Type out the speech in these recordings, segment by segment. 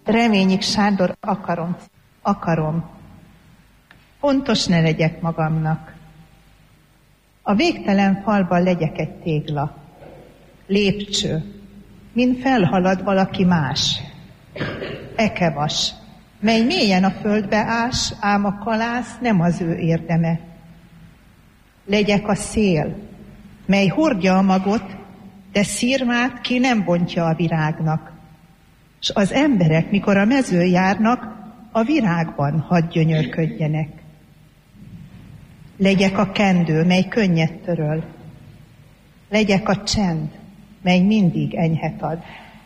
Reményik Sándor, akarom. Pontos ne legyek magamnak. A végtelen falban legyek egy tégla. Lépcső, mint felhalad valaki más. Ekevas, mely mélyen a földbe ás, ám a kalász nem az ő érdeme. Legyek a szél, mely hordja a magot, de szirmát ki nem bontja a virágnak. S az emberek, mikor a mezőn járnak, a virágban hadd gyönyörködjenek. Legyek a kendő, mely könnyet töröl. Legyek a csend, mely mindig enyhet ad.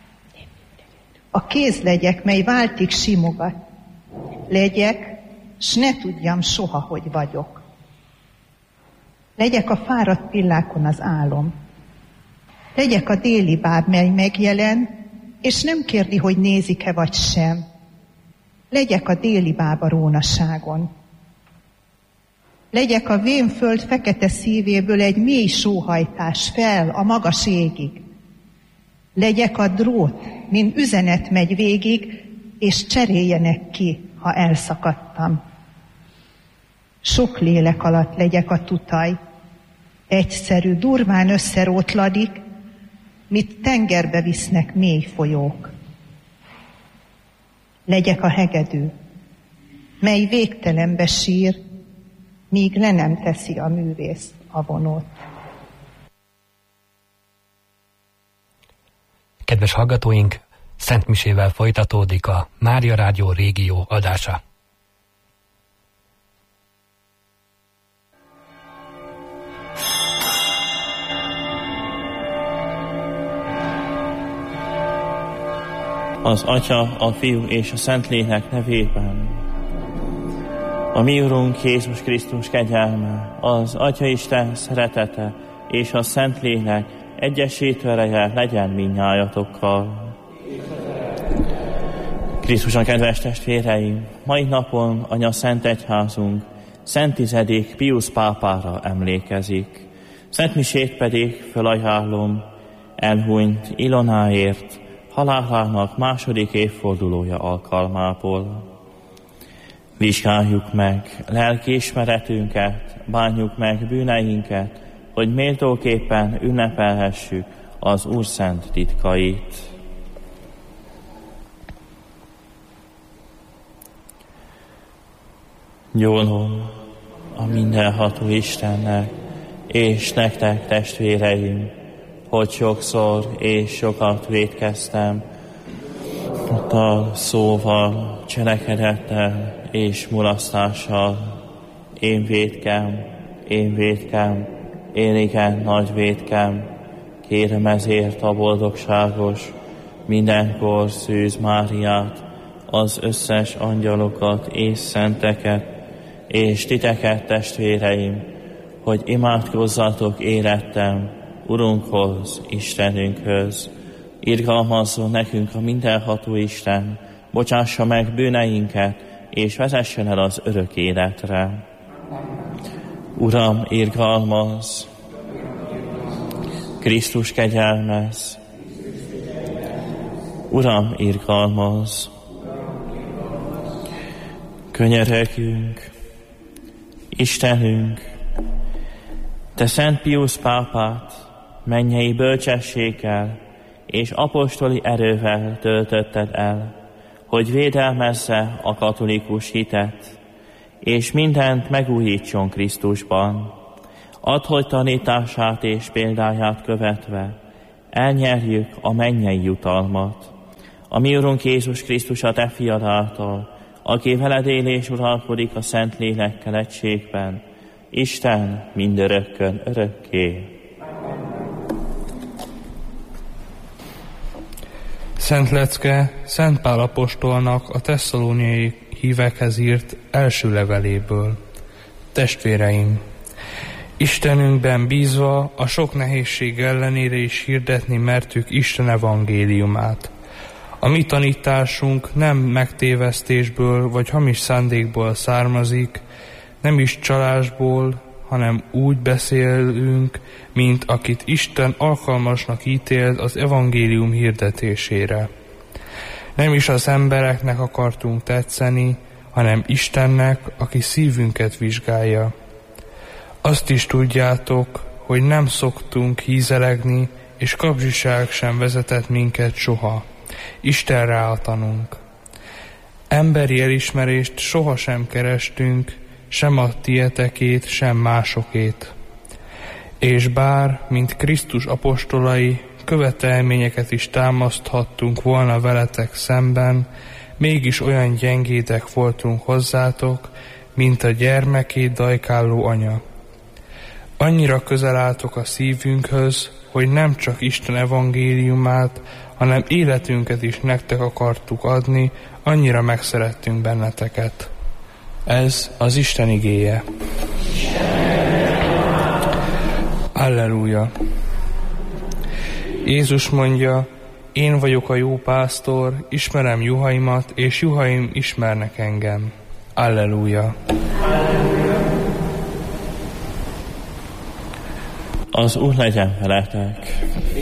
A kéz legyek, mely váltig simogat. Legyek, s ne tudjam soha, hogy vagyok. Legyek a fáradt pillákon az álom. Legyek a déli báb, mely megjelen, és nem kérdi, hogy nézik-e vagy sem. Legyek a déli báb a rónaságon. Legyek a vén föld fekete szívéből egy mély sóhajtás fel a magas égig. Legyek a drót, mint üzenet megy végig, és cseréljenek ki, ha elszakadtam. Sok lélek alatt legyek a tutaj, egyszerű, durván összerótladik, mit tengerbe visznek mély folyók. Legyek a hegedű, mely végtelenbe sír, míg le nem teszi a művész a vonót. Kedves hallgatóink, Szent Misével folytatódik a Mária Rádió régió adása. Az Atya, a Fiú és a Szentlélek nevében. A mi Urunk Jézus Krisztus kegyelme, az Atya Isten szeretete és a Szentlélek egyesítő ereje legyen mindnyájatokkal. Krisztuson kedves testvéreim, mai napon Anya Szent Egyházunk Szent Tizedik Piusz pápára emlékezik. Szent misét pedig felajánlom elhunyt Ilonáért, halálának második évfordulója alkalmából. Vizsgáljuk meg lelkiismeretünket, bánjuk meg bűneinket, hogy méltóképpen ünnepelhessük az Úr szent titkait. Gyónom a mindenható Istennek, és nektek, testvéreim, hogy sokszor és sokat vétkeztem, szóval, cselekedettel és mulasztással. Én vétkem, én igen nagy vétkem. Kérem ezért a boldogságos, mindenkor Szűz Máriát, az összes angyalokat és szenteket, és titeket, testvéreim, hogy imádkozzatok érettem Urunkhoz, Istenünkhöz. Irgalmazzon nekünk a mindenható Isten, bocsássa meg bűneinket, és vezessen el az örök életre. Uram, irgalmazz! Krisztus kegyelmez! Uram, irgalmazz! Könyörögjünk! Istenünk, Te Szent Piusz pápát mennyei bölcsességgel és apostoli erővel töltötted el, hogy védelmezze a katolikus hitet, és mindent megújítson Krisztusban. Add, hogy tanítását és példáját követve elnyerjük a mennyei jutalmat. A mi Urunk Jézus Krisztus a Te fiad által, aki veled él és uralkodik a Szent Lélekkel egységben, Isten mindörökkön örökké. Szent lecke Szent Pál apostolnak a tesszalóniai hívekhez írt első leveléből. Testvéreim, Istenünkben bízva a sok nehézség ellenére is hirdetni mertük Isten evangéliumát. A mi tanításunk nem megtévesztésből vagy hamis szándékból származik, nem is csalásból, hanem úgy beszélünk, mint akit Isten alkalmasnak ítélt az evangélium hirdetésére. Nem is az embereknek akartunk tetszeni, hanem Istennek, aki szívünket vizsgálja. Azt is tudjátok, hogy nem szoktunk hízelegni, és kapzsiság sem vezetett minket soha. Istenre álltanunk. Emberi elismerést sohasem kerestünk, sem a tietekét, sem másokét. És bár, mint Krisztus apostolai, követelményeket is támaszthattunk volna veletek szemben, mégis olyan gyengédek voltunk hozzátok, mint a gyermekét dajkáló anya. Annyira közel álltok a szívünkhöz, hogy nem csak Isten evangéliumát, hanem életünket is nektek akartuk adni, annyira megszerettünk benneteket. Ez az Isten igéje. Alleluja! Jézus mondja, én vagyok a jó pásztor, ismerem juhaimat, és juhaim ismernek engem. Alleluja! Az Úr legyen veletek!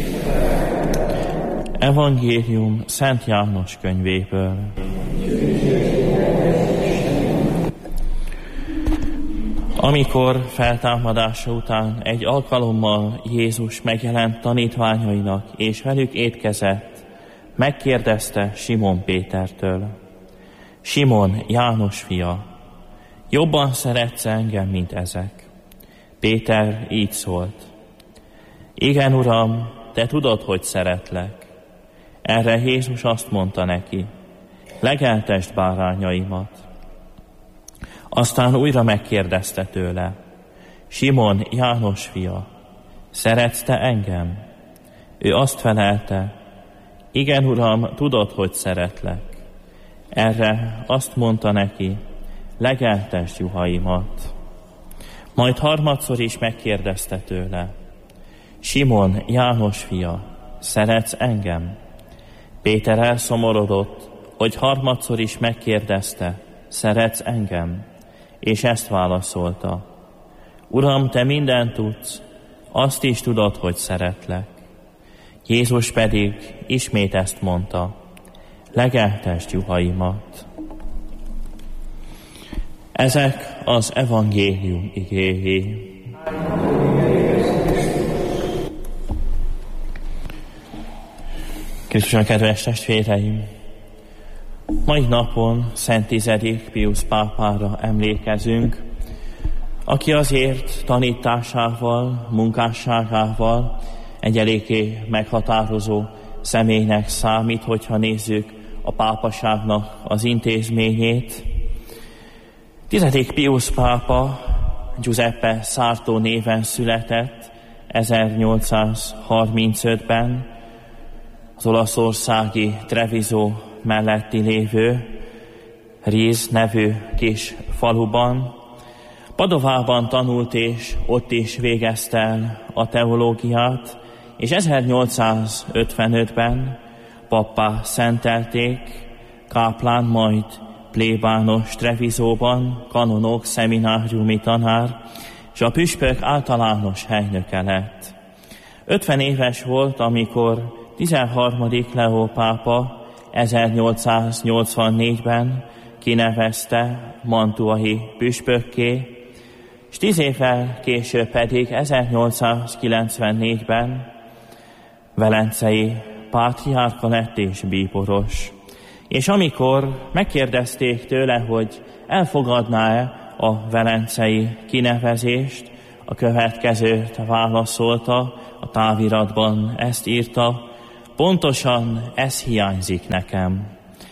Evangélium Szent János könyvéből. Amikor feltámadása után egy alkalommal Jézus megjelent tanítványainak, és velük étkezett, megkérdezte Simon Pétertől: Simon, János fia, jobban szeretsz engem, mint ezek? Péter így szólt: Igen, Uram, te tudod, hogy szeretlek. Erre Jézus azt mondta neki: Legeltesd bárányaimat. Aztán újra megkérdezte tőle: Simon, János fia, szeretsz te engem? Ő azt felelte: Igen, Uram, tudod, hogy szeretlek. Erre azt mondta neki: Legeltesd juhaimat. Majd harmadszor is megkérdezte tőle: Simon, János fia, szeretsz engem? Péter elszomorodott, hogy harmadszor is megkérdezte: Szeretsz engem? És ezt válaszolta: Uram, te mindent tudsz, azt is tudod, hogy szeretlek. Jézus pedig ismét ezt mondta: Legeltesd juhaimat. Ezek az evangélium igéi. Krisztusban kedves testvéreim! Mai napon Szent Tizedik Piusz pápára emlékezünk, aki azért tanításával, munkásságával egy eléggé meghatározó személynek számít, hogyha nézzük a pápaságnak az intézményét. Tizedik Piusz pápa Giuseppe Sarto néven született 1835-ben az olaszországi Treviso melletti lévő Riz nevű kis faluban. Padovában tanult, és ott is végezte el a teológiát, és 1855-ben pappá szentelték, káplán, majd plébános Trevisóban, kanonok, szemináriumi tanár, és a püspök általános helynöke lett. 50 éves volt, amikor 13. Leó pápa 1884-ben kinevezte mantuai püspökké, és 10 évvel később pedig 1894-ben velencei pátriárka lett és bíboros. És amikor megkérdezték tőle, hogy elfogadná-e a velencei kinevezést, a következőt válaszolta, a táviratban ezt írta: pontosan ez hiányzik nekem.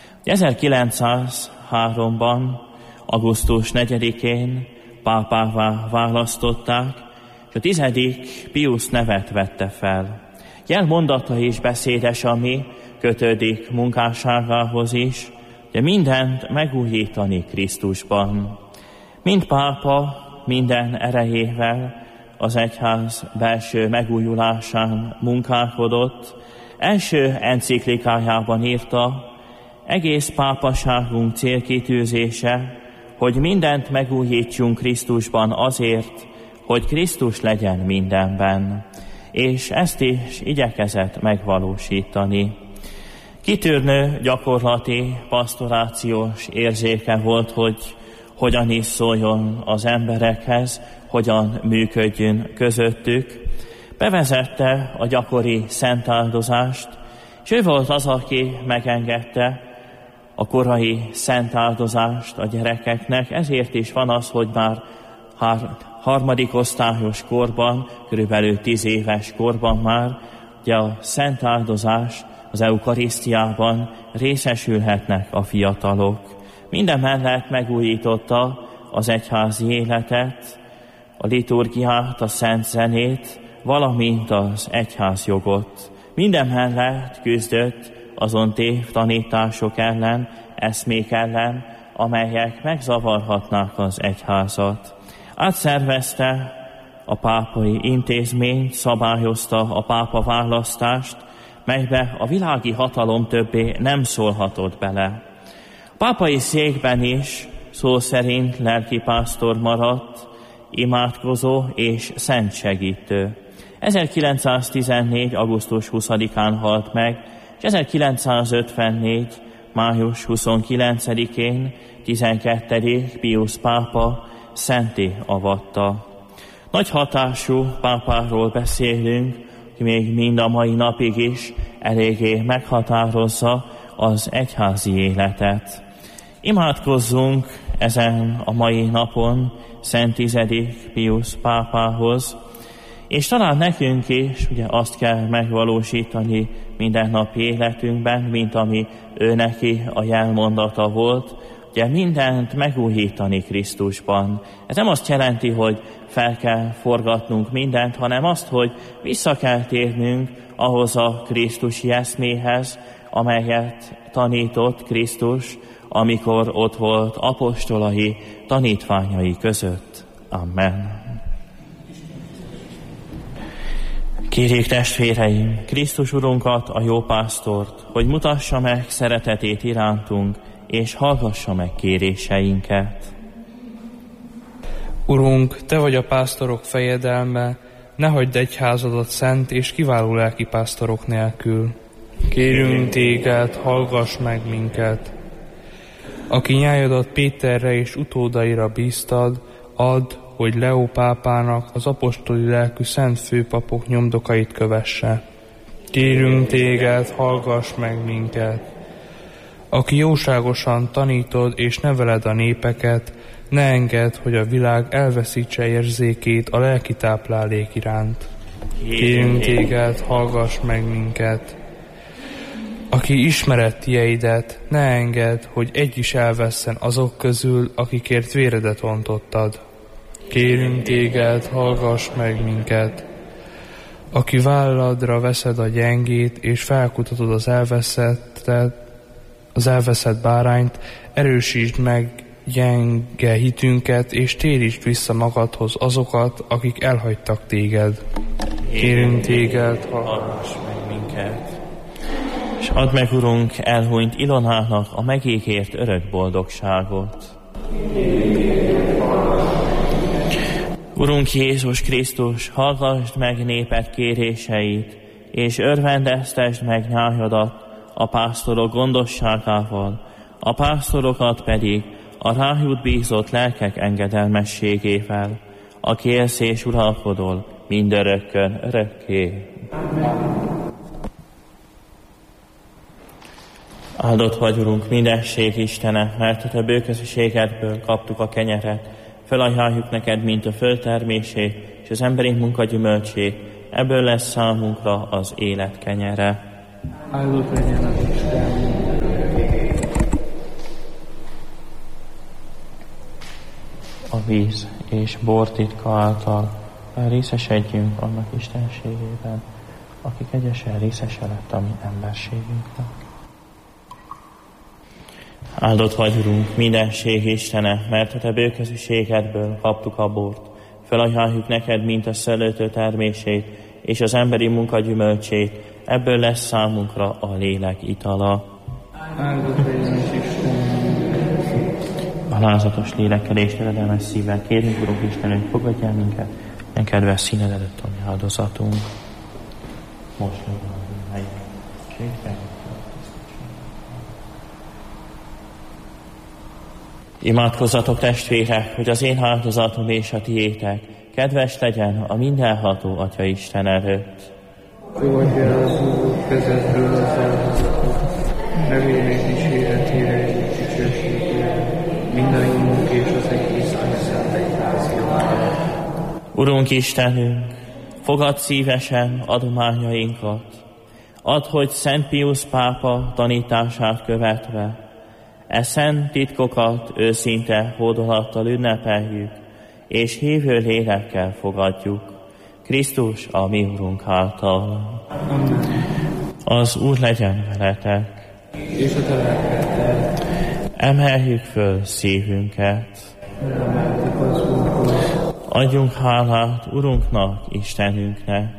1903-ban, augusztus 4-én pápává választották, és a 10. Piusz nevet vette fel. Jelmondata is beszédes, ami kötődik munkásságához is, de mindent megújítani Krisztusban. Mind pápa minden erejével az egyház belső megújulásán munkálkodott. Első enciklikájában írta: egész pápaságunk célkitűzése, hogy mindent megújítsunk Krisztusban azért, hogy Krisztus legyen mindenben. És ezt is igyekezett megvalósítani. Kitűrő gyakorlati, pastorációs érzéke volt, hogy hogyan is szóljon az emberekhez, hogyan működjön közöttük. Bevezette a gyakori szentáldozást, és ő volt az, aki megengedte a korai szentáldozást a gyerekeknek. Ezért is van az, hogy már harmadik osztályos korban, körülbelül 10 éves korban már, ugye a szentáldozás, az eukarisztiában részesülhetnek a fiatalok. Mindemellett megújította az egyházi életet, a liturgiát, a szent zenét, valamint az egyházjogot. Mindemellett küzdött azon tévtanítások ellen, eszmék ellen, amelyek megzavarhatnák az egyházat. Átszervezte a pápai intézményt, szabályozta a pápa választást, melybe a világi hatalom többé nem szólhatott bele. A pápai székben is szó szerint lelkipásztor maradt, imádkozó és szent segítő. 1914. augusztus 20-án halt meg, és 1954. május 29-én 12. Piusz pápa szenté avatta. Nagy hatású pápáról beszélünk, ki még mind a mai napig is eléggé meghatározza az egyházi életet. Imádkozzunk ezen a mai napon Szent 10. Piusz pápához, és talán nekünk is ugye azt kell megvalósítani mindennapi életünkben, mint ami ő neki a jelmondata volt, ugye mindent megújítani Krisztusban. Ez nem azt jelenti, hogy fel kell forgatnunk mindent, hanem azt, hogy vissza kell térnünk ahhoz a krisztusi eszméhez, amelyet tanított Krisztus, amikor ott volt apostolai tanítványai között. Amen. Kérjék testvéreim, Krisztus Urunkat, a jó pásztort, hogy mutassa meg szeretetét irántunk, és hallgassa meg kéréseinket. Urunk, Te vagy a pásztorok fejedelme, ne hagyd egyházadat szent és kiváló lelkipásztorok nélkül. Kérünk Téged, hallgass meg minket. Aki nyájadat Péterre és utódaira bíztad, add, hogy Leó pápának az apostoli lelkű szent főpapok nyomdokait kövesse. Kérünk Téged, hallgass meg minket. Aki jóságosan tanítod és neveled a népeket, ne engedd, hogy a világ elveszítse érzékét a lelki táplálék iránt. Kérünk Téged, hallgass meg minket. Aki ismered tieidet, ne engedd, hogy egy is elvesszen azok közül, akikért véredet ontottad. Kérünk Téged, hallgass meg minket. Aki válladra veszed a gyengét, és felkutatod az elveszett bárányt, erősítsd meg gyenge hitünket, és térítsd vissza magadhoz azokat, akik elhagytak Téged. Kérünk Téged, hallgass meg minket. És add meg, Urunk, elhunyt Ilonának a megígért örök boldogságot. Urunk Jézus Krisztus, hallgassd meg néped kéréseit, és örvendeztesd meg nyájadat a pásztorok gondosságával, a pásztorokat pedig a rájuk bízott lelkek engedelmességével, aki élsz és uralkodol mindörökkön örökké. Áldott vagy, Urunk, mindenség Istene, mert a Te bőkezűségedből kaptuk a kenyeret, felajánljuk neked, mint a földtermését, és az emberi munka gyümölcsét, ebből lesz számunkra az élet kenyere. Áldott legyen az Isten! A víz és bor titka által részesedjünk annak istenségében, aki kegyesen részese lett a mi emberségünknek. Áldott vagy, Urunk, mindenség Istene, mert a Te bőkezűségedből kaptuk a bort. Felajánljuk neked, mint a szellőtő termését, és az emberi munka gyümölcsét, ebből lesz számunkra a lélek itala. Áldott legyen az Isten! Alázatos lélekkel és terjedelmes szívvel kérünk, Urunk Isten, hogy fogadj el minket, ilyen kedves színed előtt a mi áldozatunk. Most legyen a helyen. Imádkozzatok, testvérek, hogy az én áldozatom és a tiétek kedves legyen a mindenható Atya Isten előtt. Fogadj el az Úr kezedből az áldozatot, nevének dicséretére és dicsőségére, mindannyiunk és az egész Isten egyházjára. Urunk Istenünk, fogadd szívesen adományainkat. Add, hogy Szent Piusz pápa tanítását követve szent titkokat őszinte hódolattal ünnepeljük, és hívő lélekkel fogadjuk, Krisztus a mi Urunk által. Az Úr legyen veletek, és a te lelkeddel. Emeljük föl szívünket. Adjunk hálát Urunknak, Istenünknek.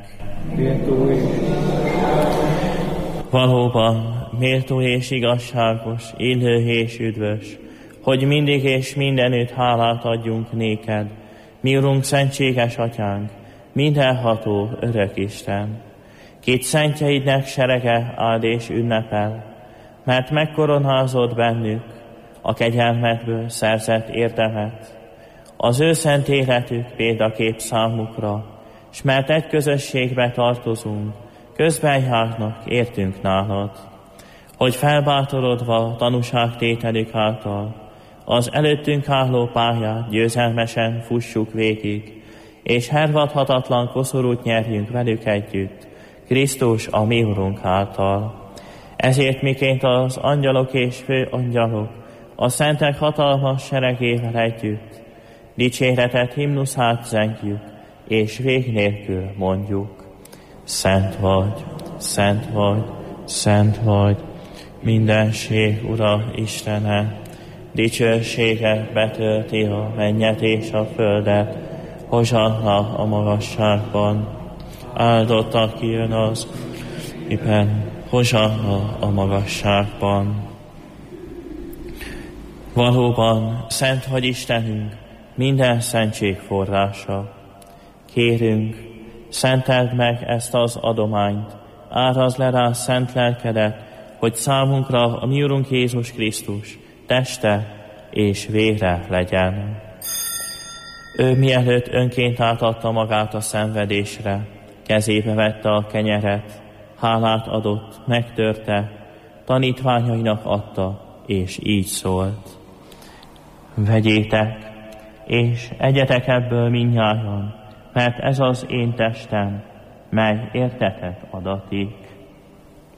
Valóban méltó és igazságos, illő és üdvös, hogy mindig és mindenütt hálát adjunk néked, mi Urunk, szentséges Atyánk, mindenható örök Isten. Kit szentjeidnek serege áld és ünnepel, mert megkoronázott bennük a kegyelmedből szerzett érdemet. Az ő szent életük példakép számukra, s mert egy közösségbe tartozunk, közben járnak értünk nálad, hogy felbátorodva tanúságtételük által az előttünk álló pályát győzelmesen fussuk végig, és hervadhatatlan koszorút nyerjünk velük együtt, Krisztus a mi Urunk által. Ezért miként az angyalok és főangyalok a szentek hatalmas seregével együtt dicséretet, himnuszát zengjük, és vég nélkül mondjuk: Szent vagy, szent vagy, szent vagy, mindenség Ura Istene, dicsősége betölti a mennyet és a földet, hozsanna a magasságban, áldott, aki jön az Iben, hozsanna a magasságban. Valóban szent vagy Istenünk, minden szentség forrása. Kérünk, szenteld meg ezt az adományt, árazd le rá szent lelkedet, hogy számunkra a mi Urunk Jézus Krisztus teste és vére legyen. Ő mielőtt önként átadta magát a szenvedésre, kezébe vette a kenyeret, hálát adott, megtörte, tanítványainak adta, és így szólt: Vegyétek, és egyetek ebből mindnyájan, mert ez az én testem, mely értetek adatik.